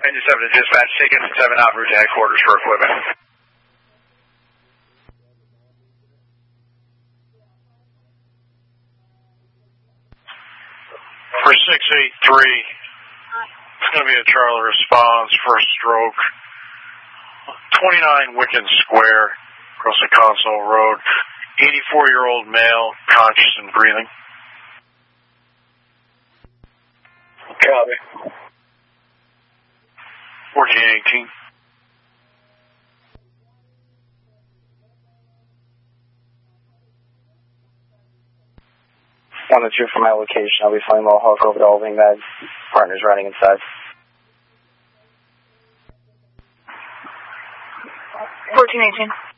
Engine 7 to dispatch, take Engine 7 out route to headquarters for equipment. For 683, it's going to be a Charlie response for a stroke. 29 Wicken Square, across the Console Road. 84-year-old male, conscious and breathing. Copy. 1418. One to two from my location. I'll be flying Mohawk over to Olding Med. Partner's running inside. 1418.